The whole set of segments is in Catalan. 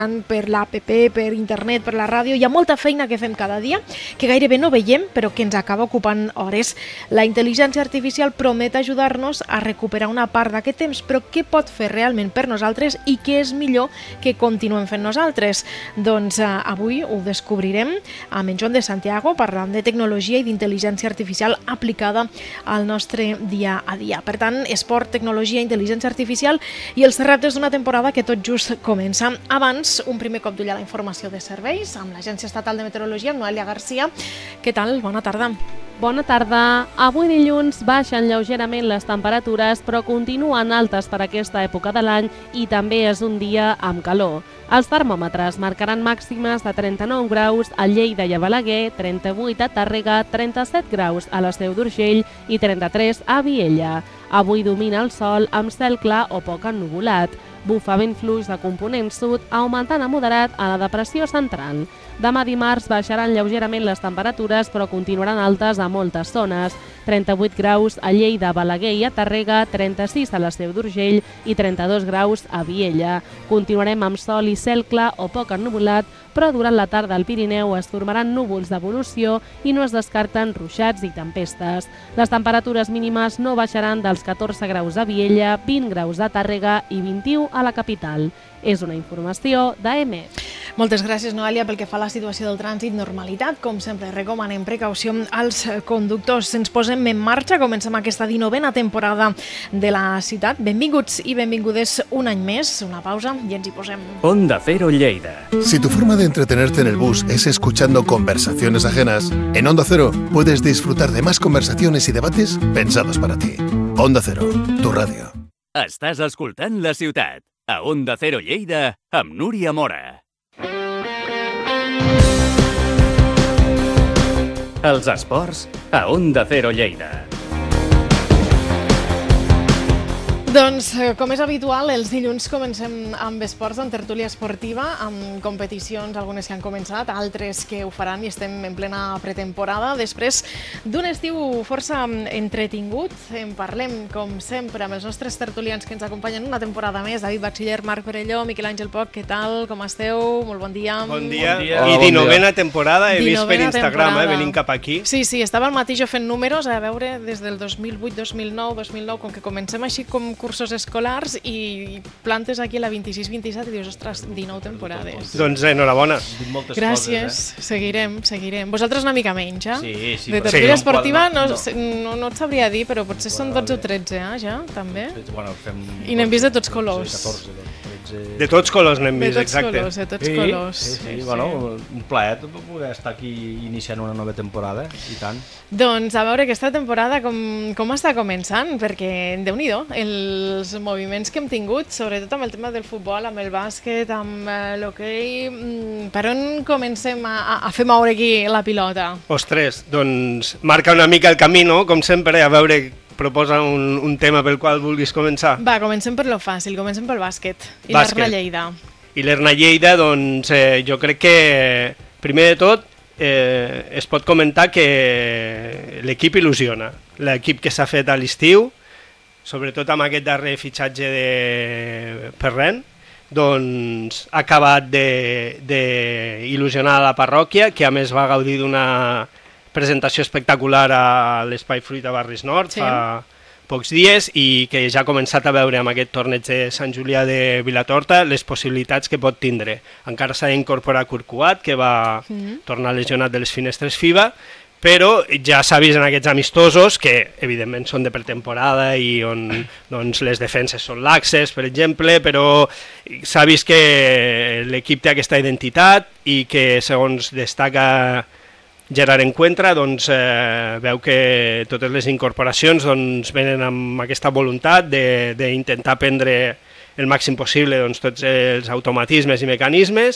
per l'APP, per internet, per la ràdio. Hi ha molta feina que fem cada dia, que gairebé no veiem, però que ens acaba ocupant hores. La intel·ligència artificial promet ajudar-nos a recuperar una part d'aquest temps, però què pot fer realment per nosaltres i què és millor que continuem fent nosaltres? Doncs avui ho descobrirem amb en Joan de Santiago, parlant de tecnologia i d'intel·ligència artificial aplicada al nostre dia a dia. Per tant, esport, tecnologia, intel·ligència artificial i els reptes d'una temporada que tot just comença. Abans, un primer cop d'ull a la informació de serveis amb l'Agència Estatal de Meteorologia, amb Noelia Garcia. Què tal? Bona tarda. Bona tarda. Avui dilluns baixen lleugerament les temperatures, però continuen altes per aquesta època de l'any i també és un dia amb calor. Els termòmetres marcaran màximes de 39 graus a Lleida i a Balaguer, 38 a Tàrrega, 37 graus a la Seu d'Urgell i 33 a Viella. Avui domina el sol amb cel clar o poc ennuvolat. Bufa vent fluix de component sud, augmentant a moderat a la depressió central. Demà dimarts baixaran lleugerament les temperatures, però continuaran altes a moltes zones. 38 graus a Lleida, Balaguer i a Tàrrega, 36 a la Seu d'Urgell i 32 graus a Viella. Continuarem amb sol i cel clar o poc ennuvolat, però durant la tarda al Pirineu es formaran núvols d'evolució i no es descarten ruixats i tempestes. Les temperatures mínimes no baixaran dels 14 graus a Viella, 20 graus a Tàrrega i 21 a la capital. És una informació d'AEMET. Moltes gràcies, Noelia. Pel que fa a la situació del trànsit, normalitat. Com sempre, recomanem precaució als conductors. Ens posem en marxa, comencem aquesta 19a temporada de la ciutat. Benvinguts i benvingudes un any més. Una pausa i ens hi posem. Onda Cero Lleida. Si tu forma de entretenerte en el bus es escuchando conversaciones ajenas, en Onda Cero puedes disfrutar de más conversaciones y debates pensados para ti. Onda Cero, tu ràdio. Estàs escoltant La Ciutat, a Onda Cero Lleida, amb Núria Mora. Els esports a Onda Cero Lleida. Doncs, com és habitual, els dilluns comencem amb esports, amb tertúlia esportiva, amb competicions, algunes que han començat, altres que ho faran i estem en plena pretemporada. Després d'un estiu força entretingut, en parlem, com sempre, amb els nostres tertulians que ens acompanyen una temporada més. David Batxiller, Marc Perelló, Miquel Àngel Poch, què tal? Com esteu? Molt bon dia. Bon dia. I 19a temporada, he vist per Instagram, venint cap aquí. Sí, estava al matí jo fent números, a veure, des del 2008, 2009, com que comencem així com cursos escolars i plantes aquí a la 26-27 i dius, ostres, 19 temporades. Doncs enhorabona. Gràcies, seguirem. Vosaltres una mica menys, ja? Sí. De tertúlia esportiva no et sabria dir, però potser són 12 o 13, ja, també? I n'hem vist de tots colors. De tots colors n'hem vist, exacte. De tots colors. Sí, bueno, un plaer poder estar aquí iniciant una nova temporada, i tant. Doncs a veure, aquesta temporada com està començant, perquè Déu-n'hi-do, els moviments que hem tingut, sobretot amb el tema del futbol, amb el bàsquet, amb l'hoquei, per on comencem a fer moure aquí la pilota? Ostres, doncs marca una mica el camí, no? Com sempre, a veure, proposa un tema pel qual vulguis començar. Va, comencem per lo fàcil, comencem pel bàsquet. I l'Erna Lleida. I l'Erna Lleida, doncs jo crec que, primer de tot, es pot comentar que l'equip il·lusiona. L'equip que s'ha fet a l'estiu, sobretot amb aquest darrer fitxatge de Perren, doncs ha acabat d'il·lusionar la parròquia, que a més va gaudir d'una presentació espectacular a l'Espai Fruita Barris Nord fa pocs dies i que ja ha començat a veure amb aquest torneig de Sant Julià de Vilatorta les possibilitats que pot tindre. Encara s'ha d'incorporar Curcuat, que va tornar lesionat de les finestres FIBA, però ja s'ha vist en aquests amistosos, que evidentment són de pretemporada i on doncs, les defenses són laxes, per exemple, però s'ha vist que l'equip té aquesta identitat i que, segons destaca Gerard Encuentra, doncs, veu que totes les incorporacions doncs, venen amb aquesta voluntat d'intentar prendre el màxim possible doncs, tots els automatismes i mecanismes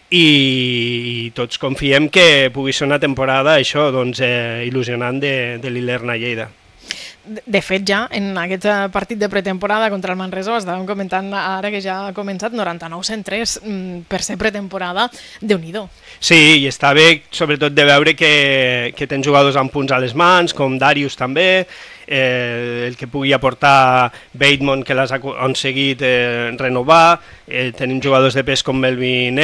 i tots confiem que pugui ser una temporada això, doncs, il·lusionant de l'Ilerna Lleida. De fet, ja en aquest partit de pretemporada contra el Manresa, estàvem comentant ara que ja ha començat 99-103 per ser pretemporada, Déu-n'hi-do. Sí, i està bé sobretot de veure que tens jugadors amb punts a les mans, com Darius també, el que pugui aportar Bateman, que l'has aconseguit renovar, tenim jugadors de pes com Melvin